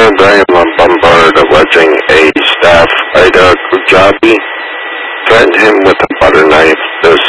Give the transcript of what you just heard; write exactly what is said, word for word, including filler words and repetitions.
Ahmed, I am on Bombard alleging a staff Ida Kujabi threatened him with a butter knife this